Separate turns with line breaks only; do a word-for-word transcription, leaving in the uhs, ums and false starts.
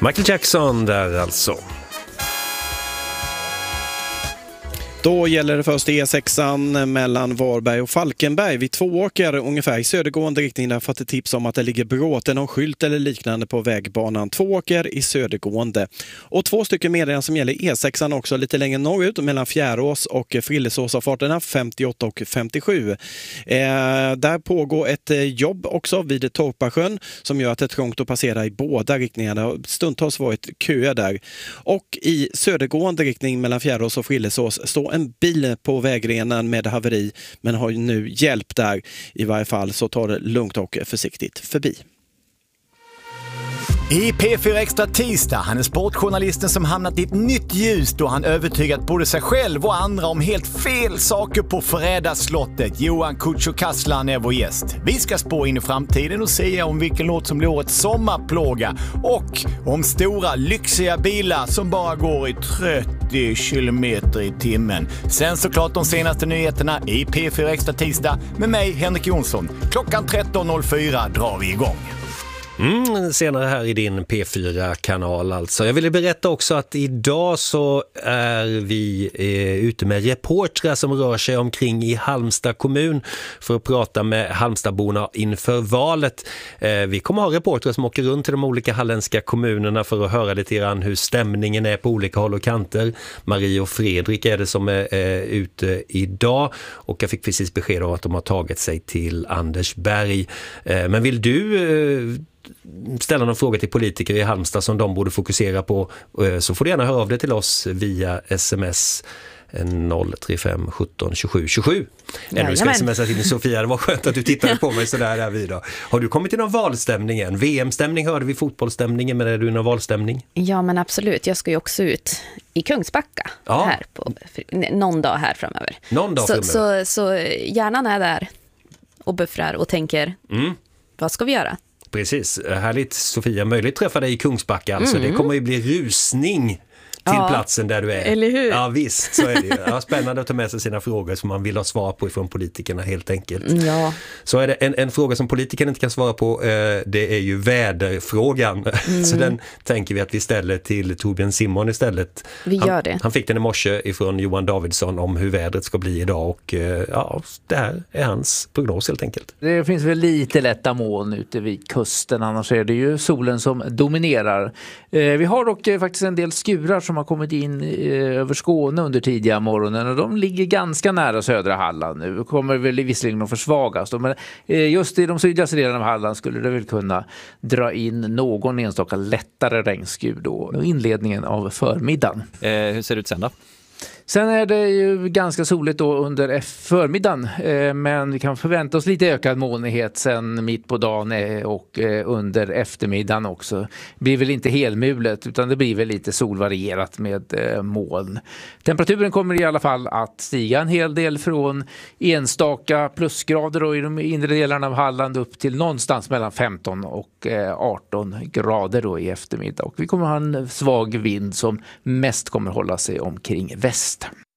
Michael Jackson där alltså.
Då gäller det först E sexan mellan Varberg och Falkenberg. Vid Tvååker ungefär i södergående riktning. Där har fått ett tips om att det ligger bråte, någon skylt eller liknande på vägbanan. Tvååker i södergående. Och två stycken meddelanden som gäller E sexan också lite längre norrut mellan Fjärås och Frillesås av farterna femtioåtta och femtiosju. Eh, där pågår ett jobb också vid Torpasjön som gör att det är trångt att passera i båda riktningarna. Det har stundtals varit köer där. Och i södergående riktning mellan Fjärås och Frillesås står en bil på vägrenen med haveri, men har ju nu hjälp där. I varje fall så tar det lugnt och försiktigt förbi.
I P fyra Extra tisdag, han är sportjournalisten som hamnat i ett nytt ljus då han övertygat både sig själv och andra om helt fel saker på Fredagsslottet. Johan Kutcho Kaslan är vår gäst. Vi ska spå in i framtiden och säga om vilken låt som blir årets sommarplåga och om stora lyxiga bilar som bara går i trettio kilometer i timmen. Sen såklart de senaste nyheterna i P fyra Extra tisdag med mig, Henrik Jonsson. Klockan tretton noll fyra drar vi igång.
Mm, senare här i din P fyra-kanal alltså. Jag ville berätta också att idag så är vi eh, ute med reportrar som rör sig omkring i Halmstad kommun för att prata med Halmstadborna inför valet. Eh, vi kommer ha reportrar som åker runt till de olika halländska kommunerna för att höra lite grann hur stämningen är på olika håll och kanter. Marie och Fredrik är det som är eh, ute idag och jag fick precis besked om att de har tagit sig till Andersberg. Eh, men vill du... Eh, ställa någon fråga till politiker i Halmstad som de borde fokusera på, så får du gärna höra av dig till oss via sms noll tre fem sjutton tjugosju tjugosju. Ännu ska smsa till Sofia, det var skönt att du tittade på mig sådär här vid då. Har du kommit till någon valstämning än? V M-stämning hörde vi, fotbollsstämningen, men är du i någon valstämning?
Ja, men absolut. Jag ska ju också ut i Kungsbacka
ja.
här på, någon dag här framöver.
Någon dag
så, framöver. Så, så hjärnan är där och buffrar och tänker,
mm.
vad ska vi göra?
Precis, härligt Sofia, möjligt träffa dig i Kungsbacka alltså.
Mm.
Det kommer ju bli rusning till
ja,
platsen där du är.
Eller hur?
Ja visst, så är det ju. Ja, spännande att ta med sig sina frågor som man vill ha svar på ifrån politikerna helt enkelt.
Ja.
Så är det en, en fråga som politikerna inte kan svara på, eh, det är ju väderfrågan. Mm. Så den tänker vi att vi ställer till Torbjörn Simon istället.
Vi
han,
gör det.
Han fick den i morse ifrån Johan Davidsson om hur vädret ska bli idag och eh, ja, det här är hans prognos helt enkelt.
Det finns väl lite lätta moln ute vid kusten, annars är det ju solen som dominerar. Eh, vi har dock eh, faktiskt en del skurar som har kommit in eh, över Skåne under tidiga morgonen och de ligger ganska nära södra Halland nu. Kommer väl visserligen att försvagas då, men eh, just i de sydligaste delarna av Halland skulle det väl kunna dra in någon enstaka lättare regnskur då. Inledningen av förmiddagen.
Eh, hur ser det ut sen då?
Sen är det ju ganska soligt då under förmiddagen, eh, men vi kan förvänta oss lite ökad molnighet sen mitt på dagen eh, och eh, under eftermiddagen också. Det blir väl inte helmulet utan det blir väl lite solvarierat med eh, moln. Temperaturen kommer i alla fall att stiga en hel del från enstaka plusgrader då i de inre delarna av Halland upp till någonstans mellan femton och eh, arton grader då i eftermiddag. Och vi kommer ha en svag vind som mest kommer hålla sig omkring väst.